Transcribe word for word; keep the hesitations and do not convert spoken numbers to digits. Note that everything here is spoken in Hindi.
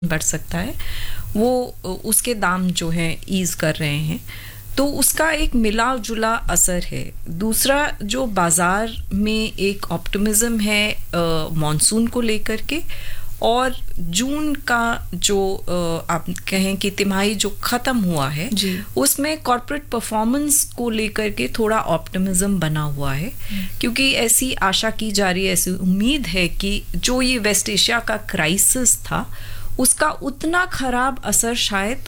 बढ़ सकता है, वो उसके दाम जो हैं ईज़ कर रहे हैं, तो उसका एक मिला जुला असर है। दूसरा जो बाज़ार में एक ऑप्टिमिज़म है मॉनसून को लेकर के, और जून का जो आ, आप कहें कि तिमाही जो ख़त्म हुआ है उसमें कॉर्पोरेट परफॉर्मेंस को लेकर के थोड़ा ऑप्टिमिज़म बना हुआ है, क्योंकि ऐसी आशा की जा रही है, ऐसी उम्मीद है कि जो ये वेस्ट एशिया का क्राइसिस था उसका उतना ख़राब असर शायद